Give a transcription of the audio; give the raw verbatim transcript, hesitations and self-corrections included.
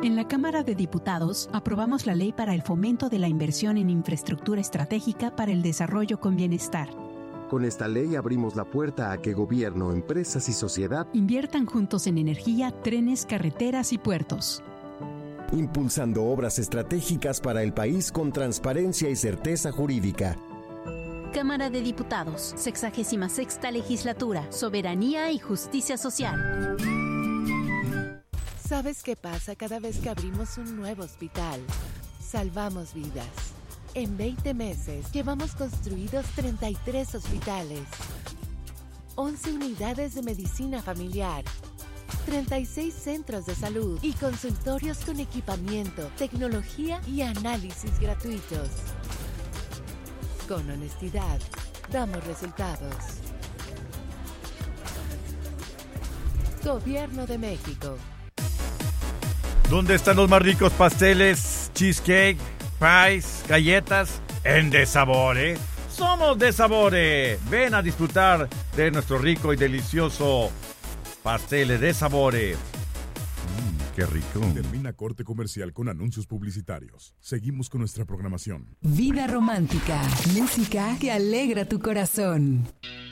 En la Cámara de Diputados aprobamos la Ley para el Fomento de la Inversión en Infraestructura Estratégica para el Desarrollo con Bienestar. Con esta ley abrimos la puerta a que gobierno, empresas y sociedad inviertan juntos en energía, trenes, carreteras y puertos. Impulsando obras estratégicas para el país con transparencia y certeza jurídica. Cámara de Diputados, sexagésima sexta Legislatura, Soberanía y Justicia Social. ¿Sabes qué pasa cada vez que abrimos un nuevo hospital? Salvamos vidas. En veinte meses llevamos construidos treinta y tres hospitales, once unidades de medicina familiar, treinta y seis centros de salud y consultorios con equipamiento, tecnología y análisis gratuitos. Con honestidad, damos resultados. Gobierno de México. ¿Dónde están los más ricos pasteles, cheesecake, pies, galletas? En De Sabore. Somos De Sabore. Ven a disfrutar de nuestro rico y delicioso pasteles De Sabore. Mmm, qué rico. Termina corte comercial con anuncios publicitarios. Seguimos con nuestra programación. Vida romántica, música que alegra tu corazón.